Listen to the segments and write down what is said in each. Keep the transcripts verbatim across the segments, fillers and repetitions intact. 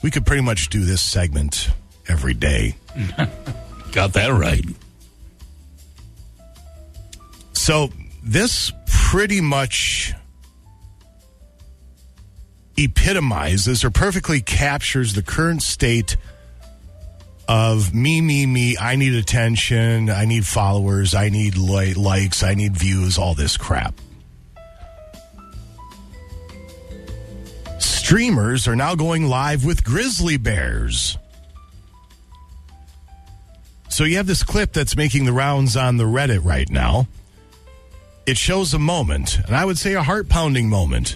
We could pretty much do this segment every day. Got that right. So this pretty much epitomizes or perfectly captures the current state of me, me, me. I need attention. I need followers. I need li- likes. I need views, all this crap. Streamers are now going live with grizzly bears. So you have this clip that's making the rounds on the Reddit right now. It shows a moment, and I would say a heart-pounding moment,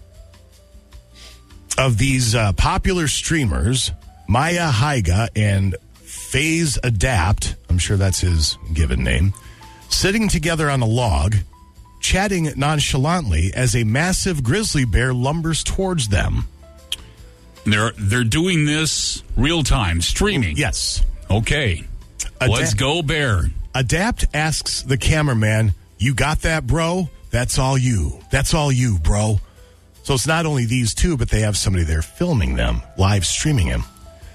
of these uh, popular streamers, Maya Haiga and FaZe Adapt, I'm sure that's his given name, sitting together on a log, chatting nonchalantly as a massive grizzly bear lumbers towards them. They're they're doing this real time, streaming. Yes. Okay. Adapt, Let's go, bear. Adapt asks the cameraman, "You got that, bro? That's all you. That's all you, bro." So it's not only these two, but they have somebody there filming them, live streaming him.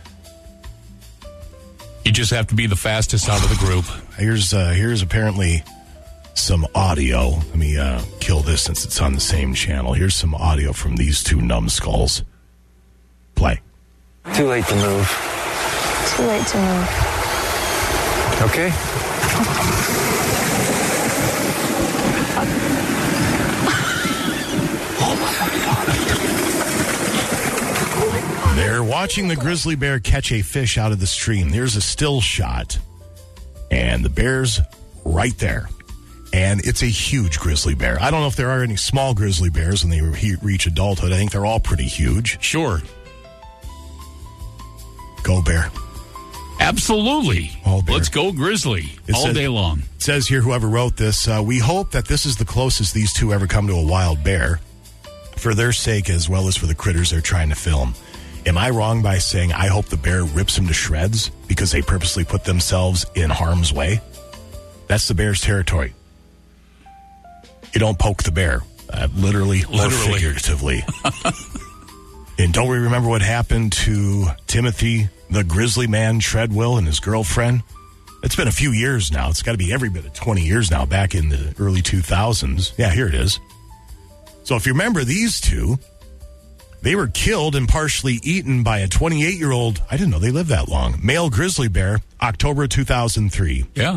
You just have to be the fastest out of the group. Here's uh, here's apparently some audio. Let me uh, kill this since it's on the same channel. Here's some audio from these two numbskulls. Play. Too late to move. Too late to move. Okay. They're watching the grizzly bear catch a fish out of the stream. There's a still shot, and the bear's right there. And it's a huge grizzly bear. I don't know if there are any small grizzly bears when they re- reach adulthood. I think they're all pretty huge. Sure. Go bear. Absolutely. All bear. Let's go grizzly It all says, day long. It says here, whoever wrote this, uh, we hope that this is the closest these two ever come to a wild bear, for their sake as well as for the critters they're trying to film. Am I wrong by saying I hope the bear rips them to shreds because they purposely put themselves in harm's way? That's the bear's territory. You don't poke the bear, uh, literally, literally or figuratively. And don't we remember what happened to Timothy, the grizzly man, Treadwell, and his girlfriend? It's been a few years now. It's got to be every bit of twenty years now, back in the early two thousands. Yeah, here it is. So if you remember these two, they were killed and partially eaten by a twenty-eight-year-old, I didn't know they lived that long, male grizzly bear, October two thousand three. Yeah.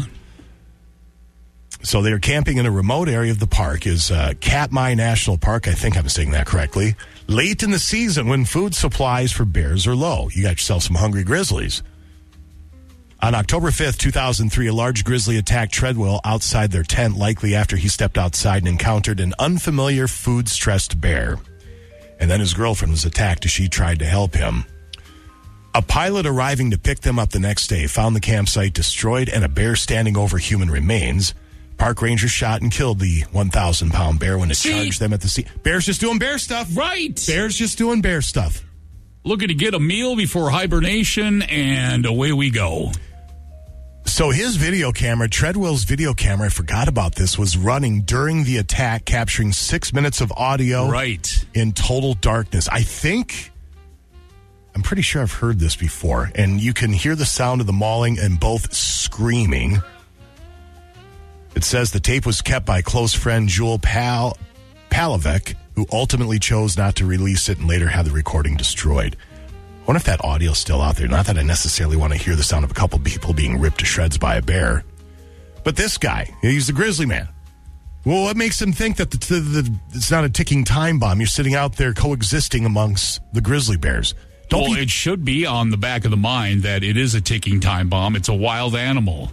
So they were camping in a remote area of the park, is uh, Katmai National Park. I think I'm saying that correctly. Late in the season when food supplies for bears are low. You got yourself some hungry grizzlies. On October fifth, two thousand three, a large grizzly attacked Treadwell outside their tent, likely after he stepped outside and encountered an unfamiliar food-stressed bear. And then his girlfriend was attacked as she tried to help him. A pilot arriving to pick them up the next day found the campsite destroyed and a bear standing over human remains. Park rangers shot and killed the one thousand pound bear when it See? charged them at the sea. Bear's just doing bear stuff. Right. Bear's just doing bear stuff. Looking to get a meal before hibernation, and away we go. So his video camera, Treadwell's video camera, I forgot about this, was running during the attack, capturing six minutes of audio Right. in total darkness. I think, I'm pretty sure I've heard this before, and you can hear the sound of the mauling and both screaming. It says the tape was kept by close friend Jewel Pal- Palovek, who ultimately chose not to release it and later had the recording destroyed. I wonder if that audio is still out there. Not that I necessarily want to hear the sound of a couple people being ripped to shreds by a bear. But this guy, he's the grizzly man. Well, what makes him think that the, the, the, it's not a ticking time bomb? You're sitting out there coexisting amongst the grizzly bears. Don't well, be- it should be on the back of the mind that it is a ticking time bomb. It's a wild animal.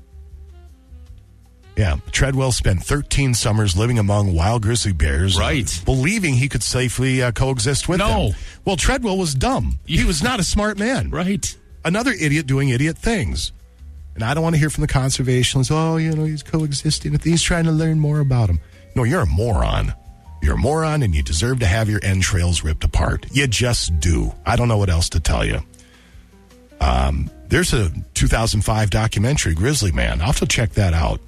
Yeah, Treadwell spent thirteen summers living among wild grizzly bears. Right. Uh, believing he could safely uh, coexist with No. them. Well, Treadwell was dumb. He was not a smart man. Right. Another idiot doing idiot things. And I don't want to hear from the conservationists, oh, you know, he's coexisting with these, trying to learn more about him. No, you're a moron. You're a moron, and you deserve to have your entrails ripped apart. You just do. I don't know what else to tell you. Um, there's a two thousand five documentary, Grizzly Man. I'll have to check that out.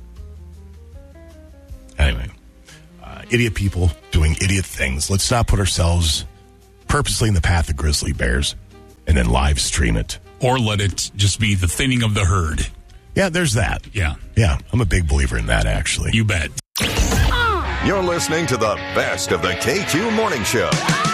Anyway, uh, idiot people doing idiot things. Let's not put ourselves purposely in the path of grizzly bears. and then live stream it. Or let it just be the thinning of the herd. Yeah, there's that. Yeah. Yeah, I'm a big believer in that, actually. You bet. You're listening to the best of the K Q Morning Show.